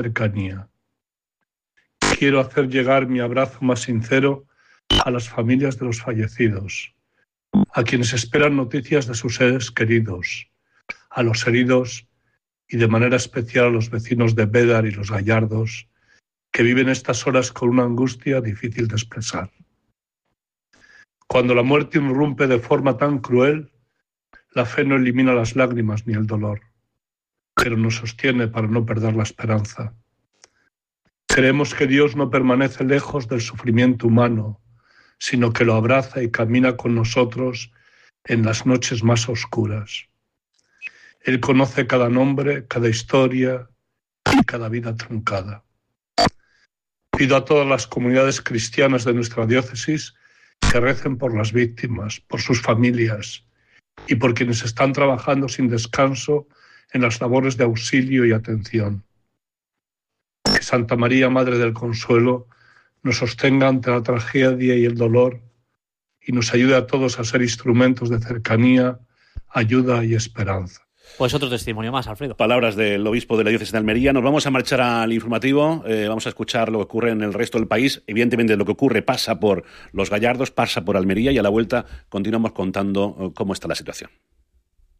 cercanía. Quiero hacer llegar mi abrazo más sincero a las familias de los fallecidos, a quienes esperan noticias de sus seres queridos, a los heridos y de manera especial a los vecinos de Bédar y Los Gallardos, que viven estas horas con una angustia difícil de expresar. Cuando la muerte irrumpe de forma tan cruel, la fe no elimina las lágrimas ni el dolor, pero nos sostiene para no perder la esperanza. Creemos que Dios no permanece lejos del sufrimiento humano, sino que lo abraza y camina con nosotros en las noches más oscuras. Él conoce cada nombre, cada historia y cada vida truncada. Pido a todas las comunidades cristianas de nuestra diócesis que recen por las víctimas, por sus familias y por quienes están trabajando sin descanso en las labores de auxilio y atención. Que Santa María, Madre del Consuelo, nos sostenga ante la tragedia y el dolor y nos ayude a todos a ser instrumentos de cercanía, ayuda y esperanza. Pues otro testimonio más, Alfredo. Palabras del obispo de la diócesis de Almería. Nos vamos a marchar al informativo, vamos a escuchar lo que ocurre en el resto del país. Evidentemente lo que ocurre pasa por Los Gallardos, pasa por Almería y a la vuelta continuamos contando cómo está la situación.